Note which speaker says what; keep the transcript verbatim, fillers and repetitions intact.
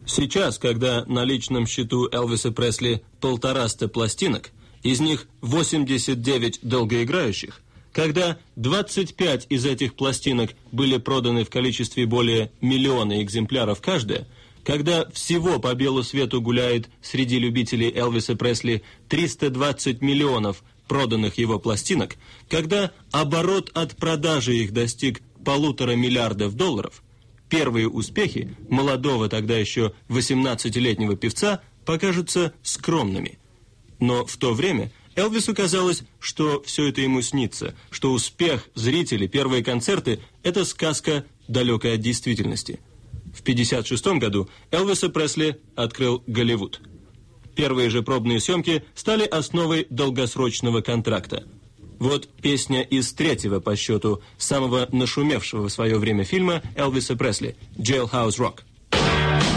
Speaker 1: Сейчас, когда на личном счету Элвиса Пресли полтораста пластинок, из них восемьдесят девять долгоиграющих, когда двадцать пять из этих пластинок были проданы в количестве более миллиона экземпляров каждая, когда всего по белу свету гуляет среди любителей Элвиса Пресли триста двадцать миллионов проданных его пластинок, когда оборот от продажи их достиг полутора миллиардов долларов, первые успехи молодого тогда еще восемнадцатилетнего певца покажутся скромными. Но в то время Элвису казалось, что все это ему снится, что успех, зрители, первые концерты – это сказка, далекая от действительности. В пятьдесят шестом году Элвиса Пресли открыл Голливуд. Первые же пробные съемки стали основой долгосрочного контракта. Вот песня из третьего по счету, самого нашумевшего в свое время фильма Элвиса Пресли «Jailhouse Rock».